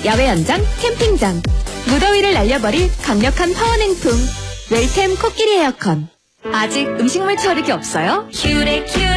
야외 연장, 캠핑장, 무더위를 날려버릴 강력한 파워 냉풍. 웰템 코끼리 에어컨. 아직 음식물 처리기 없어요?